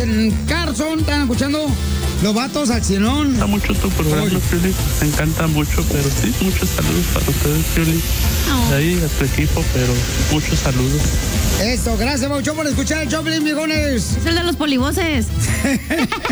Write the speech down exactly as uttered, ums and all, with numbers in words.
en Carson, están escuchando los vatos al cienón. Me gusta mucho tu programa, Piolín. Me encanta mucho, pero sí, muchos saludos para ustedes, Piolín. Oh. De ahí a tu equipo, pero muchos saludos. Eso, gracias, Pauchón, por escuchar el Choplin, viejones. Es el de los polivoces.